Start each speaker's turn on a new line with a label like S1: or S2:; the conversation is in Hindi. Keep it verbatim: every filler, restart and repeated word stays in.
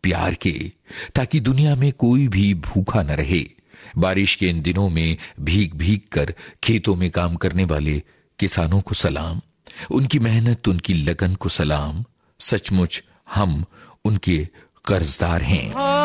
S1: प्यार के, ताकि दुनिया में कोई भी भूखा न रहे। बारिश के इन दिनों में भीग भीग कर खेतों में काम करने वाले किसानों को सलाम, उनकी मेहनत, उनकी लगन को सलाम। सचमुच हम उनके कर्जदार हैं।